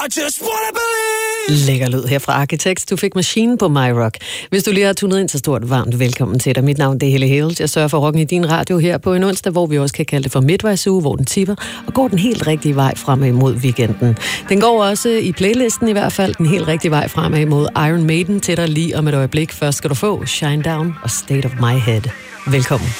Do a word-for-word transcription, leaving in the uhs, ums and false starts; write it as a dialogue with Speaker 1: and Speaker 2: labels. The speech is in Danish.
Speaker 1: I just wanna believe.
Speaker 2: Lækker lyd her fra Architects. Du fik Machine på My Rock. Hvis du lige har tunet ind, så stort varmt velkommen til dig. Mit navn det er Helle Hales. Jeg sørger for rocken i din radio her på en onsdag, hvor vi også kan kalde det for midtvejsuge, hvor den tipper og går den helt rigtige vej fremad imod weekenden. Den går også i playlisten i hvert fald den helt rigtige vej fremad imod Iron Maiden til dig lige om et øjeblik. Først skal du få Shine Down og State of My Head. Velkommen.